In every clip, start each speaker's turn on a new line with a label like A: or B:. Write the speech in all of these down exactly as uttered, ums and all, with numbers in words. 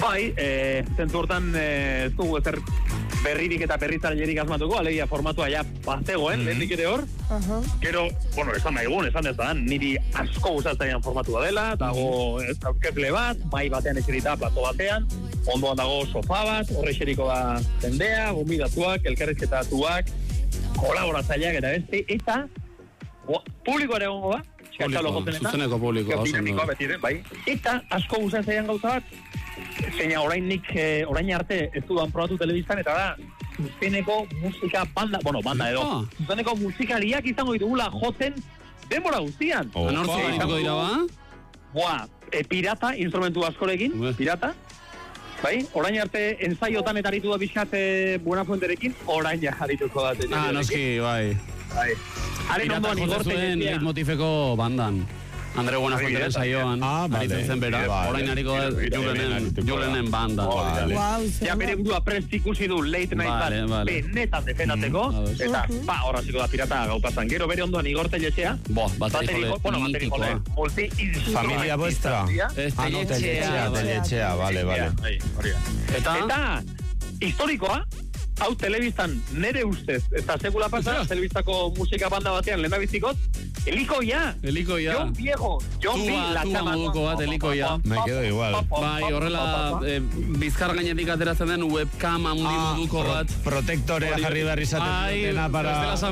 A: Bai, e, zentzu hortan ez dugu ezer berririk eta berritzailerik asmatuko, alegia formatua ja bazegoen, lehenik ere hor. Gero, bueno, esan nahi egun, esan dezadan, niri asko gustatzen formatua dela, dago ez aurkezle bat, bai batean eserita plato batean, ondoan dago sofa bat, horre eseriko da jendea, gonbidatuak, elkarrizketatuak, kolaboratzaileak eta beste, eta publikoa ere egongo da,
B: zuzeneko publikoa,
A: bai. Eta asko gustatzen gauza bat, zeina orain nik, eh, orain arte ez dudan probatu telebistan, eta da, zuzeneko musika banda, bueno, banda edo, zuzeneko musikariak izango ditugula jotzen denbora guztian.
B: Anortze dituko dira ba?
A: Boa, e, pirata, instrumentu askorekin, pirata, bai, orain arte ensaiotan eta aritu da bizkat Buena Fuenterekin, orain ja arituko da.
B: Ah, noski, bai.
A: Bai. Haren ondoan igorte
B: zuen leitmotifeko bandan. Andre Buena Fuenteren saioan, aritzen zen bera, orain hariko Julenen banda.
A: Ja bere burua prest ikusi du late night bat benetan defendateko, eta ba, horraziko da pirata gaupazan. Gero bere ondoan igorte lezea,
B: bateriko
C: familia vuestra.
B: Teletxea,
C: teletxea, vale, vale.
A: Eta historikoa, hau telebistan nere ustez, eta sekula pasa, telebistako musika banda batean lehen bizikot, Elikoia.
B: Elikoia.
A: Jon Viejo. Jon Vi, la chama.
B: Moduko bat, Elikoia.
C: Me quedo igual.
B: Bai, horrela, bizkar gainetik ateratzen den webcam handi moduko bat.
C: Protektorea jarri behar izaten dutena para...
B: Ai, San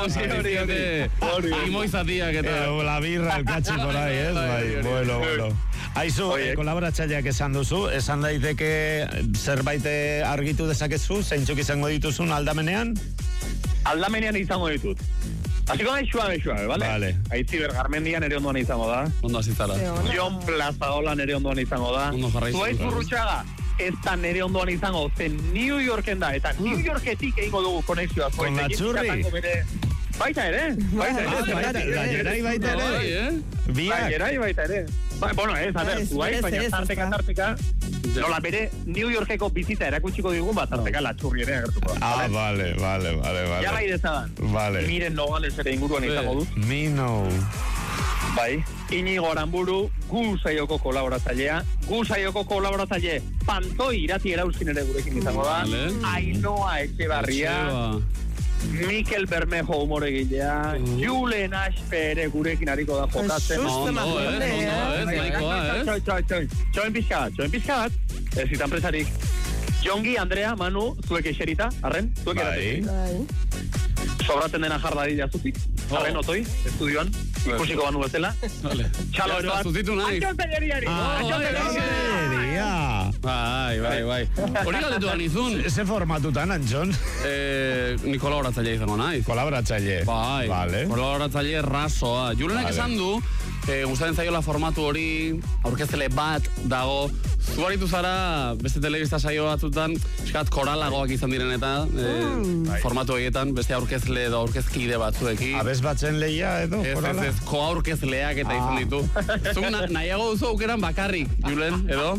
B: Froñetan, imoizatiak eta...
C: La birra, el cachi por ahí, ez? Bai, bueno, bueno. Aizu, kolaboratzaileak esan duzu, esan daiteke zerbait argitu dezakezu, zeintzuk izango dituzun aldamenean?
A: Aldamenean izango ditut. Hasiko nahi suabe, suabe, bale?
C: Vale.
A: Aitziber Garmendia nere ondoan izango da.
B: Ondo azizara.
A: Jon Plazaola nere ondoan izango da.
B: Ondo jarraizu.
A: Zuaiz Urrutxaga, ez da nere ondoan izango, zen New Yorken da, eta New Yorketik egingo dugu konexioa.
C: Con la churri.
A: Baita ere, baita ere.
C: La Gerai baita ere.
A: La Gerai baita ere. Bueno, ez, a ver, zuaiz, baina tarteka, tarteka, nola bere New Yorkeko bizita erakutsiko digun bat, tarteka la churri ere agertuko.
C: Ah, vale, vale, vale, vale.
A: Ja gai dezadan.
C: Vale.
A: Miren Nogales ere inguruan izango dut.
C: Mino.
A: Bai, Inigo Aramburu, gu saioko kolaboratzailea, gu saioko kolaboratzaile Pantoi irati erauzkin ere gurekin izango da, Ainhoa Etxebarria, Mikel Bermejo humoregilea, Julen Aspe ere gurekin hariko da jokatzen.
B: Ondo, eh? Ondo, eh? Naikoa, eh?
A: Txoi, txoi, txoi. Txoen pizkat, txoen pizkat. Ez zitan presarik. Jongi, Andrea, Manu, zuek eserita, arren? Zuek eratik. Sobratzen dena jardadila zutik. Arren, otoi, estudioan. Ikusiko banu bezala. Txalo ero bat.
B: Zuzitu nahi.
A: Antxon Telleriari. Antxon Telleriari.
B: Bai, bai, bai. Hori galdetu anizun.
C: Ze formatutan, Antxon?
B: Ni kolaboratzaile izango naiz.
C: Kolaboratzaile.
B: Bai,
C: vale.
B: Kolaboratzaile rasoa. Julenek esan du, gustatzen zaiola formatu hori, aurkezle bat dago. Zu haritu zara, beste telebista saio batzutan, eskat koralagoak izan diren eta formatu horietan, beste aurkezle edo aurkezkide batzuekin.
C: Abez batzen lehia edo?
B: Ez, ez, ez, koaurkezleak eta izan ditu. Zuk nahiago duzu aukeran bakarrik, Julen, edo?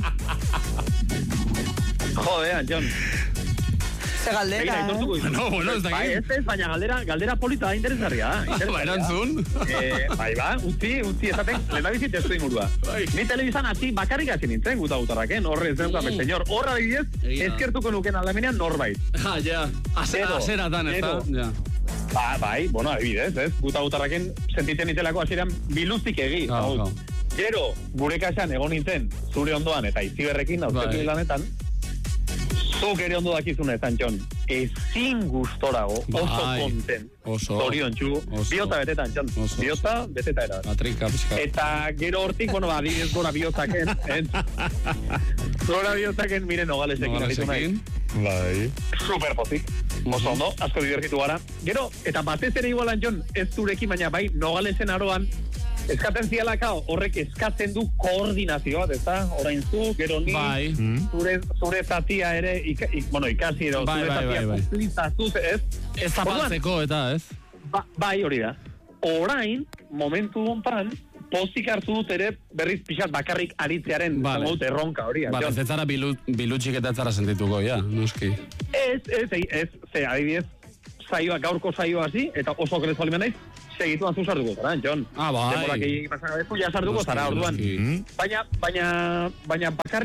A: Jode, Antxon.
D: Ze galdera, eh?
B: No, bueno, ez
A: Bai, ez ez, baina galdera, galdera polita da interesgarria.
B: Ba, erantzun.
A: Bai, ba, utzi, utzi, esaten, lehen da bizit ez du ingurua. Ni telebizan hasi bakarrik hasi nintzen guta gutarraken, horre ez denukapen, senyor. Horra dibidez, ezkertuko nuken aldamenean norbait.
B: Ah, ja, aseratan, ez da?
A: Ba, bai, bueno, adibidez, ez? Guta gutarraken sentitzen nitelako hasieran biluztik egi. Gero, gure kasan egon nintzen, zure ondoan eta Itziberrekin, dauzketu lanetan, zuk ere ondo dakizunez, Antxon, ezin gustorago, oso konten, zorion txu, bihota beteta, Antxon, bihota beteta era.
B: Matrika, pixka.
A: Eta gero hortik, bueno, ba, adibidez gora bihotaken, gora bihotaken, miren Nogalesekin aritu nahi.
C: Bai.
A: Super pozik, oso ondo, asko divertitu gara. Gero, eta batez ere igual, Antxon, ez zurekin, baina bai, Nogalesen aroan, eskatzen zialakao, horrek eskatzen du koordinazioa, ez da? Orain zu, gero ni,
B: bai.
A: zure, zure zatia ere, ika, ik, bueno, ikasi edo,
B: bai,
A: zure
B: bai,
A: zatia
B: bai,
A: kumplizazuz, ez?
B: Ez zapaltzeko eta, ez?
A: Ba, bai, hori da. Orain, momentu hontan, pozik hartu dut ere, berriz pixat bakarrik aritzearen,
B: vale.
A: Zango dut erronka hori.
B: Ba, ez zara bilu, bilutxik eta ez zara sentituko, ja, noski.
A: Ez, ez, ez, ez, ze, adibidez, saioa, gaurko saioa hasi, eta oso krezu alimen naiz, segituan zu sartuko zara, Jon.
B: Ah, bai.
A: Demorak egin pasagabezu, ja sartuko zara, orduan. Baina, baina, baina bakarrik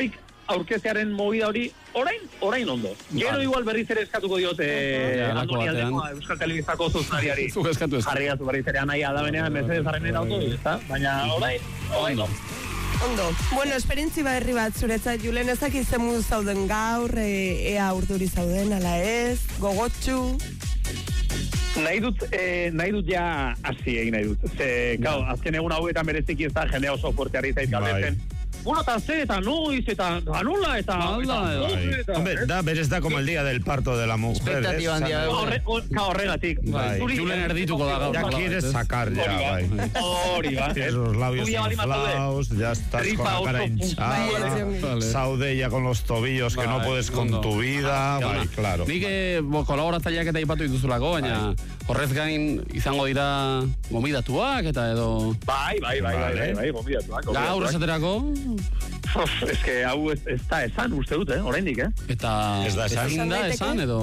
A: aurkezearen movida hori, orain, orain ondo. Gero igual berriz ere eskatuko diot, eh, Andoni Aldekoa, Euskal Telebistako zuzunariari.
B: Zuk eskatu ez.
A: Jarria zu berriz ere anai adabenean, mesedez arrenen auto, ezta? Baina orain, orain ondo.
D: Ondo. Bueno, esperientzi herri bat zuretzat, Julen, ezak izemu zauden gaur, e, ea urduri zauden, ala ez, gogotxu.
A: Nahi dut, eh, nahi dut ja hasi egin nahi dut. Ze, gau, azken egun hauetan bereziki ez da jendea oso fuerteari zait galdetzen. Bueno, eta ze, eta noiz, eta anola, eta...
C: Hombre, da, berez da como el día del parto de la mujer.
E: Expectativa handia.
A: Horregatik.
B: Julen erdituko da gaur.
C: Ya quieres sacar, ya, bai.
A: Hori, ba.
C: Tienes los labios inflados, ya estás con la cara hinchada. Saude ya con los tobillos que no puedes con tu vida, bai, claro.
B: Nik kolaboratzaileak eta ipatu dituzulako, baina horrez gain izango dira gomidatuak eta edo...
A: Bai, bai, bai, bai, bai, gomidatuak.
B: Gaur esaterako...
A: Ez que hau ez da esan, uste dut, eh, oraindik, eh?
B: Eta...
C: Ez da esan?
B: Ezin da esan edo...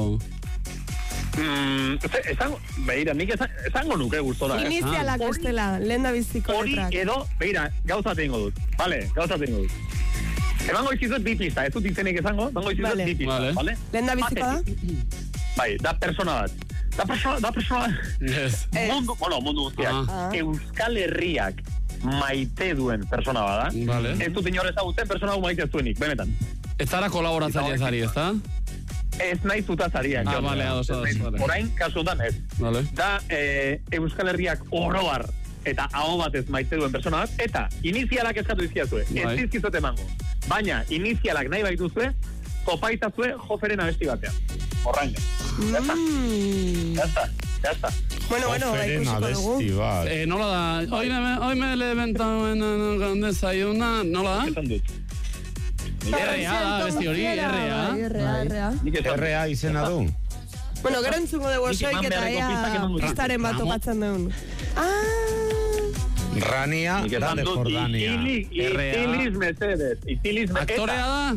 A: Mm, esango, behira, nik esango nuke gustora, eh?
D: Inizialak bestela, lehen da biziko letrak.
A: Hori edo, behira, gauza tengo dut, vale, gauza tengo dut. Emango izizut bi pista, ez dut izenik esango, emango izizut bi pista, vale?
D: Lehen da biziko da?
A: Bai, da persona bat. Da persona, da persona...
B: Yes.
A: Mundu, bueno, mundu guztiak.
B: Ah.
A: Euskal Herriak maite duen persona bada.
B: Vale.
A: Ez dut inorez ezagutzen persona hau maite ez duenik, benetan.
B: Ez zara kolaboratzaile zari, ez da?
A: Ez nahi zutazariak.
B: Ah, vale, ados, ados, vale.
A: Orain, kasu honetan ez.
B: Vale.
A: Da, eh, Euskal Herriak oroar eta aho batez maite duen persona bat, eta inizialak eskatu izkiazue. Ez
B: Bai.
A: dizkizut emango. Baina, inizialak nahi baituzue, kopaitazue joferen abesti batean. Horraino. Ya está. Ya está. Ya está.
D: Bueno, bueno,
C: Oferen
D: ikusiko dugu.
C: abesti bat.
B: Eh, nola da? Hoy me, hoy me levanto en desayuna, nola da?
A: Esan dut.
B: R A da, besti hori, R A.
D: R A, R A.
A: Nik esan dut.
C: R A izena du.
D: Bueno, gero entzungo dugu
A: Nik
D: osoik
A: eman
D: eta
A: beharreko pistak
D: ea
A: emango dut.
D: pistaren bat topatzen duen. Ah!
C: Rania,
A: Nik
C: da
A: esan
C: de
A: dut,
C: Jordania.
A: itili-
B: R A.
A: itiliz mesedez, itiliz mesedez.
B: Aktorea da?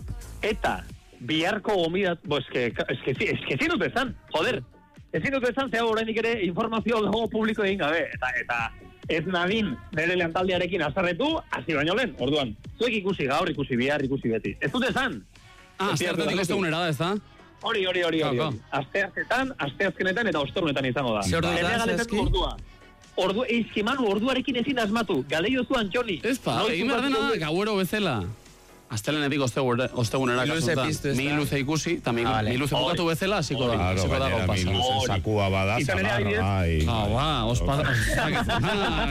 A: Eta, biharko gomidat, bo, eske, eske, eske, eske ezin dut esan, joder, ezin dut esan, zehau oraindik ere informazio dago publiko egin gabe, eta, eta ez nadin nire lehantaldiarekin azarretu, hasi baino lehen, orduan, zuek ikusi gaur, ikusi bihar, ikusi beti. Ez dut esan.
B: Ah, azte hartetik ostegunera da, ez da?
A: Hori, hori, hori, hori.
B: Kau,
A: Asteazketan, asteazkenetan eta ostegunetan izango da.
E: Ze ordu da,
A: Ene galetzen
E: zehazki?
A: du ordua. Ordu, eizki manu, orduarekin ezin asmatu. Galeio zuan, Joni.
B: Ez pa,
A: Noiz
B: egin behar
A: bukatu
B: dena
A: dugu?
B: gauero bezala. Astelenetik ostegunera ostegunera
E: Mi luze
B: kasutan.
E: piztu, ez da?
B: Mi luze ikusi, eta mi,
E: Ah, vale.
B: mi luze bukatu bezala, hasiko da.
C: Claro,
B: Hasiko da
C: baina
B: gau
C: mi
B: pasa.
C: luzen sakua bada,
A: Izan ere,
C: zamarra,
A: adibidez?
C: bai.
B: Ah, ba, ospa... Bai,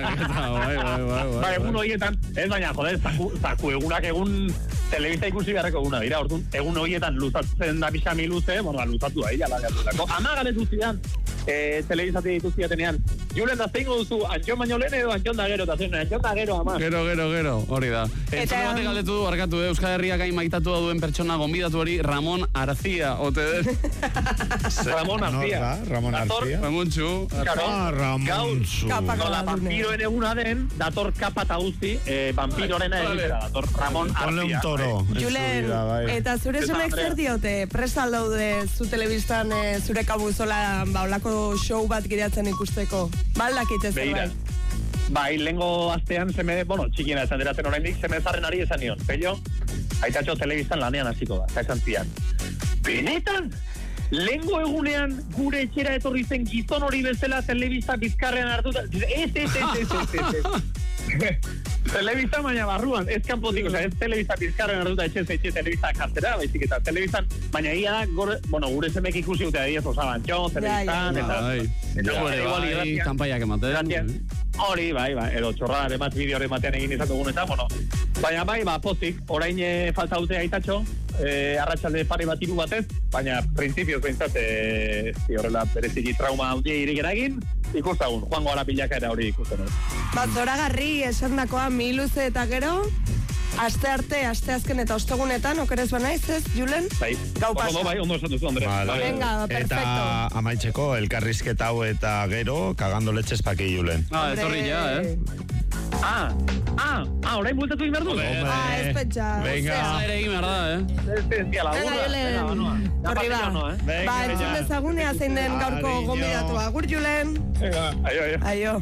B: bai, bai,
A: Ba,
B: bai.
A: egun horietan, ez baina, joder, zaku, zaku egunak egun telebista ikusi beharreko eguna dira, orduan, egun horietan luzatzen da pixami luze, bueno, luzatu da, ila gatuetako. Ama galetu zidan, eh, telebizati dituzi jatenean, Julen da zeingo duzu, Antxon baino lehen edo Antxon da gero, eta zen, Antxon da gero, ama.
B: Gero, gero, gero, hori da. Entzule batek galdetu du, barkatu, eh, Euskal Herriak hain maitatu da duen pertsona gonbidatu hori, Ramon Arzia, ote den.
A: Ramon Arzia.
C: Nor da? Ramon
A: Dator-
C: Arzia?
B: Ramontxu.
C: Ah, Ramontxu.
D: Kapak
A: Nola,
D: badune.
A: vampiroen eguna den, dator kapa eta guzti, eh, vampirorena
B: Vale.
A: egitera, dator Ramon Arzia.
C: Ponle un toro. en su
D: Julen,
C: vida, bai.
D: eta zure
A: Eta
D: semek
A: Andrea.
D: zer diote? Presal daude zu telebistan eh, zure kabuzola ba, olako show bat gidatzen ikusteko. Baldakite
A: Begira.
D: zerbait.
A: Bai, lehengo astean seme, bueno, txikiena esan diraten oraindik, seme zarren ari esan nion. Pello, aitatxo telebistan lanean hasiko da, eta esan zian. Benetan? Lehengo egunean gure etxera etorri zen gizon hori bezala telebista bizkarrean hartuta. Ez, ez, ez, ez, ez, ez, ez. Telebista baina barruan, ez kanpotik, osea, ez telebista bizkarrean hartuta etxe etxe telebista kartera, baizik eta telebistan, baina ia da, gore, bueno, gure semek ikusi dute adiez osaban, txo, telebistan,
D: ja, ja.
A: eta...
B: Bai,
A: Eta
B: igual
A: igual
B: bai,
A: irratian-
B: kanpaiak ematen.
A: Irratian, hori, bai, bai, edo txorraren bat, bideoren batean egin izan dugun eta, bueno, baina bai, ba, pozik, orain e, falta dute aitatxo, e, arratsalde pare bat hiru batez, baina printzipioz behintzat, e, zi horrela bereziki trauma handia irik eragin, ikustagun, joango ala pilaka era hori ikusten.
D: Bat zoragarri esan dakoa mi luze eta gero, aste arte, aste azken eta ostegunetan, okerez banaiz, ez, Julen?
A: Bai,
D: Gau
A: ondo,
D: pasa.
A: bai, ondo esan duzu, Andre.
C: Vale.
A: Bai.
D: Venga, perfecto.
C: Eta amaitzeko, elkarrizketa hau eta gero, kagando letxez paki Julen.
B: Ah, etorri ja, eh?
A: Ah, ah, ah, orain bultatu egin behar du?
D: Ah, ez pentsa.
C: Venga.
D: osea.
B: Ere egin behar da, eh?
A: Ez ez dia laburra.
D: Venga, Julen, horri ba.
A: eh?
D: Ba, entzun dezagunea zein den gaurko
C: Cariño.
D: gonbidatua. Agur, Julen.
A: Venga, aio, aio.
D: Aio.